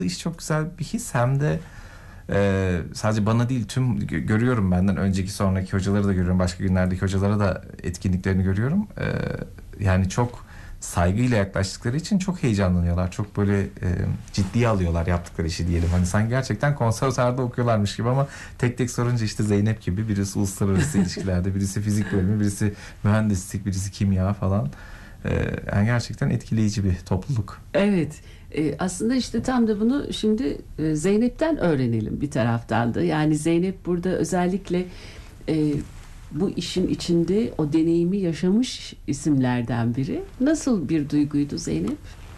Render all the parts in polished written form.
iş çok güzel bir his, hem de sadece bana değil, tüm görüyorum, benden önceki sonraki hocaları da görüyorum, başka günlerdeki hocalara da etkinliklerini görüyorum. Yani çok saygıyla yaklaştıkları için çok heyecanlanıyorlar, çok böyle ciddiye alıyorlar yaptıkları işi diyelim. Hani sanki gerçekten konservatuarda okuyorlarmış gibi, ama tek tek sorunca işte Zeynep gibi, birisi uluslararası ilişkilerde, birisi fizik bölümü, birisi mühendislik, birisi kimya falan. Yani gerçekten etkileyici bir topluluk. Evet. Aslında işte tam da bunu şimdi Zeynep'ten öğrenelim bir taraftan da. Yani Zeynep burada özellikle bu işin içinde o deneyimi yaşamış isimlerden biri. Nasıl bir duyguydu Zeynep?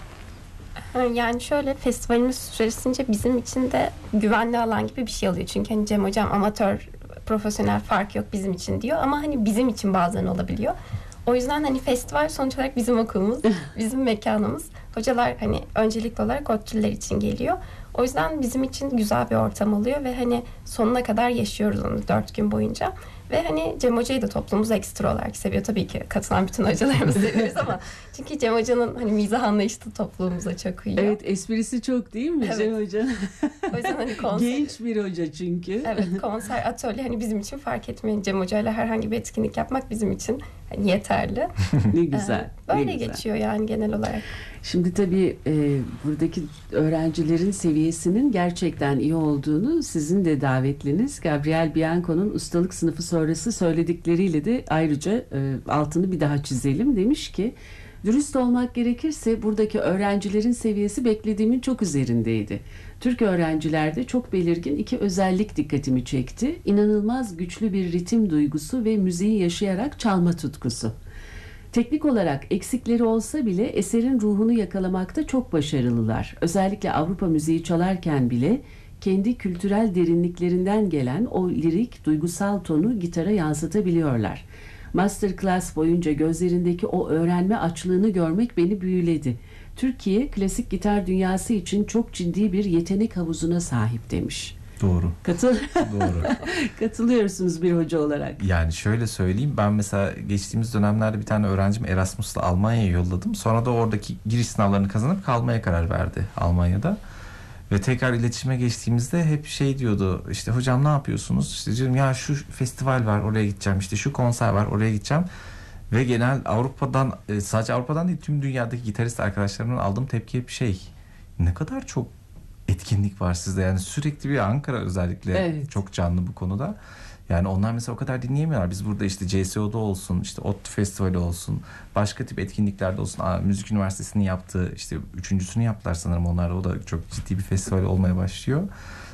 Yani şöyle, festivalimiz süresince bizim için de güvenli alan gibi bir şey oluyor. Çünkü hani Cem Hocam amatör, profesyonel fark yok bizim için diyor. Ama hani bizim için bazen olabiliyor. O yüzden hani festival sonuç olarak bizim okulumuz, bizim mekanımız. Hocalar hani öncelikli olarak ODTÜ'lüler için geliyor. O yüzden bizim için güzel bir ortam oluyor ve hani sonuna kadar yaşıyoruz onu 4 gün boyunca. Ve hani Cem Hoca'yı da toplumumuz ekstra olarak seviyor. Tabii ki katılan bütün hocalarımızı seviyoruz ama çünkü Cem Hoca'nın hani mizah anlayışı da toplumumuza çok uyuyor. Evet, esprisi çok değil mi Evet. Cem Hoca? O yüzden hani konser... Genç bir hoca çünkü. Evet, konser, atölye hani bizim için fark etmiyor. Cem Hoca'yla herhangi bir etkinlik yapmak bizim için hani yeterli. Ne güzel. Böyle ne güzel. geçiyor yani genel olarak. Şimdi tabii buradaki öğrencilerin seviyesinin gerçekten iyi olduğunu sizin de davetliniz Gabriel Bianco'nun ustalık sınıfı sonrası söyledikleriyle de ayrıca altını bir daha çizelim. Demiş ki, dürüst olmak gerekirse buradaki öğrencilerin seviyesi beklediğimin çok üzerindeydi. Türk öğrencilerde çok belirgin iki özellik dikkatimi çekti. İnanılmaz güçlü bir ritim duygusu ve müziği yaşayarak çalma tutkusu. Teknik olarak eksikleri olsa bile eserin ruhunu yakalamakta çok başarılılar. Özellikle Avrupa müziği çalarken bile kendi kültürel derinliklerinden gelen o lirik, duygusal tonu gitara yansıtabiliyorlar. Masterclass boyunca gözlerindeki o öğrenme açlığını görmek beni büyüledi. Türkiye, klasik gitar dünyası için çok ciddi bir yetenek havuzuna sahip demiş. Doğru. Doğru. Katılıyorsunuz bir hoca olarak. Yani şöyle söyleyeyim, ben mesela geçtiğimiz dönemlerde bir tane öğrencimi Erasmus'la Almanya'ya yolladım. Sonra da oradaki giriş sınavlarını kazanıp kalmaya karar verdi Almanya'da. Ve tekrar iletişime geçtiğimizde hep şey diyordu, işte hocam ne yapıyorsunuz? İşte diyorum ya, şu festival var, oraya gideceğim, işte şu konser var, oraya gideceğim. Ve genel Avrupa'dan, sadece Avrupa'dan değil, tüm dünyadaki gitarist arkadaşlarımdan aldığım tepki hep şey, ne kadar çok etkinlik var sizde, yani sürekli bir Ankara özellikle Evet. çok canlı bu konuda. Yani onlar mesela o kadar dinleyemiyorlar. Biz burada işte CSO'da olsun, işte ODTÜ Festivali olsun, başka tip etkinliklerde olsun. Müzik Üniversitesi'nin yaptığı, işte üçüncüsünü yaptılar sanırım onlar. O da çok ciddi bir festival olmaya başlıyor.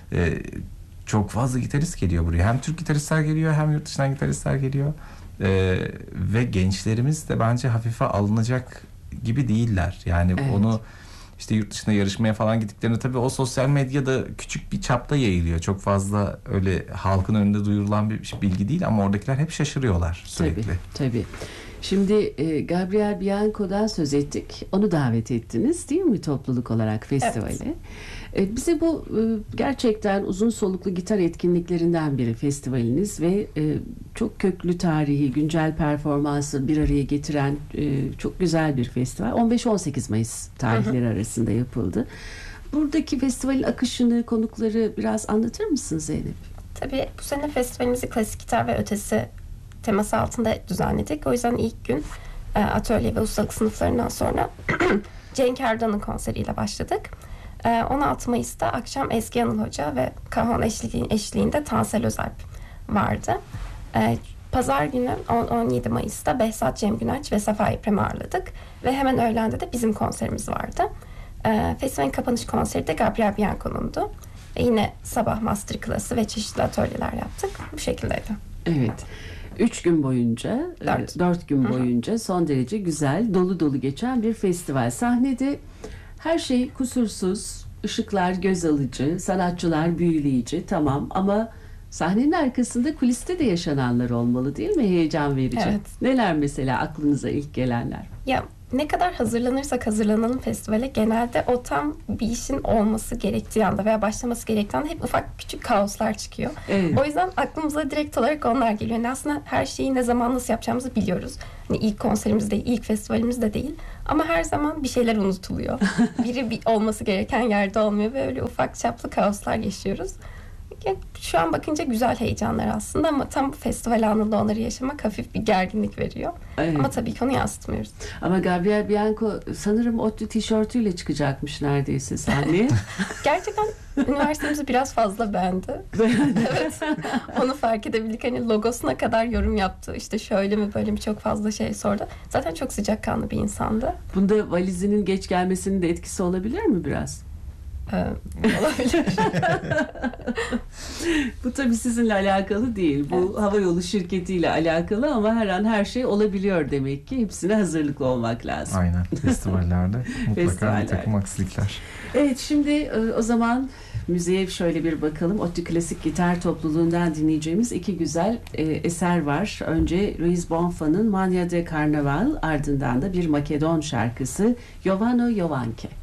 Çok fazla gitarist geliyor buraya. Hem Türk gitaristler geliyor, hem yurt dışından gitaristler geliyor. Ve gençlerimiz de bence hafife alınacak gibi değiller. Yani Evet. onu işte yurt dışında yarışmaya falan gittiklerinde, tabii o sosyal medyada küçük bir çapta yayılıyor. Çok fazla öyle halkın önünde duyurulan bir bilgi değil, ama oradakiler hep şaşırıyorlar sürekli. Tabii. Şimdi Gabriel Bianco'dan söz ettik. Onu davet ettiniz değil mi topluluk olarak festivale? Evet. Bize bu gerçekten uzun soluklu gitar etkinliklerinden biri festivaliniz ve çok köklü tarihi, güncel performansı bir araya getiren çok güzel bir festival. 15-18 Mayıs tarihleri arasında yapıldı. Buradaki festivalin akışını, konukları biraz anlatır mısın Zeynep? Tabii bu sene festivalimizi klasik gitar ve ötesi teması altında düzenledik. O yüzden ilk gün atölye ve ustalık sınıflarından sonra Cenk Erdoğan'ın konseriyle başladık. 16 Mayıs'ta akşam Ezgi Anıl Hoca ve Kahon eşliğinde Tansel Özalp vardı. Pazar günü 17 Mayıs'ta Behzat Cem Güneş ve Safa İprem'i ağırladık. Ve hemen öğlende de bizim konserimiz vardı. Festivalin kapanış konseri de Gabriel Bianco'nundu. Yine sabah masterclass'ı ve çeşitli atölyeler yaptık. Bu şekildeydi. Evet. 3 gün boyunca, 4 gün boyunca son derece güzel, dolu dolu geçen bir festival. Sahnede her şey kusursuz, ışıklar göz alıcı, sanatçılar büyüleyici, tamam, ama sahnenin arkasında, kuliste de yaşananlar olmalı değil mi? Heyecan verici. Evet. Neler mesela aklınıza ilk gelenler? Ya ne kadar hazırlanırsak hazırlanalım festivale, genelde o tam bir işin olması gerektiği anda veya başlaması gerektiği anda hep ufak küçük kaoslar çıkıyor. Evet. O yüzden aklımıza direkt olarak onlar geliyor. Yani aslında her şeyi ne zaman nasıl yapacağımızı biliyoruz. Hani ilk konserimiz değil, ilk festivalimiz de değil. Ama her zaman bir şeyler unutuluyor. Biri bir olması gereken yerde olmuyor ve öyle ufak çaplı kaoslar yaşıyoruz. Yani şu an bakınca güzel heyecanlar aslında ama tam festival anında onları yaşamak hafif bir gerginlik veriyor. Evet. Ama tabii ki onu yansıtmıyoruz. Ama Gabriel Bianco sanırım ODTÜ tişörtüyle çıkacakmış neredeyse sahneye. Gerçekten üniversitemizi biraz fazla beğendi. Evet. Onu fark edebildik. Hani logosuna kadar yorum yaptı. İşte şöyle mi böyle mi çok fazla şey sordu. Zaten çok sıcakkanlı bir insandı. Bunda valizinin geç gelmesinin de etkisi olabilir mi biraz? Olabilir. Bu tabii sizinle alakalı değil. Bu havayolu şirketiyle alakalı ama her an her şey olabiliyor demek ki. Hepsine hazırlıklı olmak lazım. Aynen. Festivallerde mutlaka Festivallerde. bir takım aksilikler. Evet, şimdi o zaman müziğe şöyle bir bakalım. ODTÜ Klasik Gitar Topluluğundan dinleyeceğimiz iki güzel eser var. Önce Luis Bonfa'nın Mania de Carnaval, ardından da bir Makedon şarkısı Jovano Jovanke.